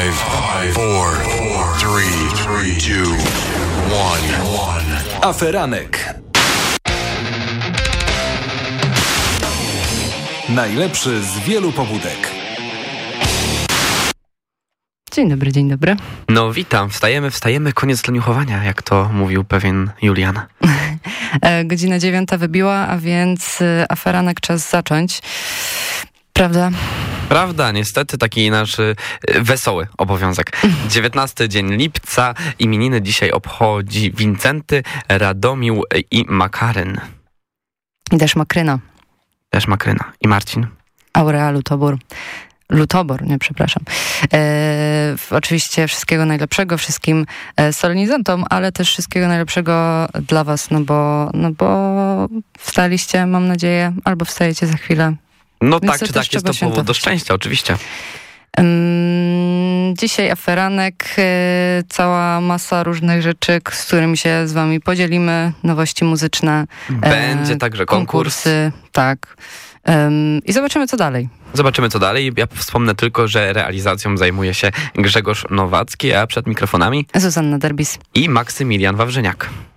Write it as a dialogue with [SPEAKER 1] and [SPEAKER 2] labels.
[SPEAKER 1] 5, 4, 3, 2, 1.
[SPEAKER 2] Aferanek. Najlepszy z wielu pobudek.
[SPEAKER 3] Dzień dobry, dzień dobry.
[SPEAKER 4] No witam, wstajemy, koniec leniuchowania, jak to mówił pewien Julian.
[SPEAKER 3] Godzina 9 wybiła, a więc aferanek czas zacząć. Prawda?
[SPEAKER 4] Prawda, niestety taki nasz wesoły obowiązek. 19 dzień lipca, imieniny dzisiaj obchodzi Wincenty, Radomił i Makaryn.
[SPEAKER 3] I też Makryna.
[SPEAKER 4] Też Makryna. I Marcin.
[SPEAKER 3] Aurea Lutobor, przepraszam. Oczywiście wszystkiego najlepszego wszystkim solenizantom, ale też wszystkiego najlepszego dla was, no bo wstaliście, mam nadzieję, albo wstajecie za chwilę.
[SPEAKER 4] No
[SPEAKER 3] Więc
[SPEAKER 4] tak czy tak, jest to powód do szczęścia, oczywiście.
[SPEAKER 3] Dzisiaj aferanek, cała masa różnych rzeczy, z którymi się z wami podzielimy, nowości muzyczne.
[SPEAKER 4] Będzie także konkursy.
[SPEAKER 3] Tak. I zobaczymy, co dalej.
[SPEAKER 4] Ja wspomnę tylko, że realizacją zajmuje się Grzegorz Nowacki, a przed mikrofonami
[SPEAKER 3] Zuzanna Derbis
[SPEAKER 4] i Maksymilian Wawrzyniak.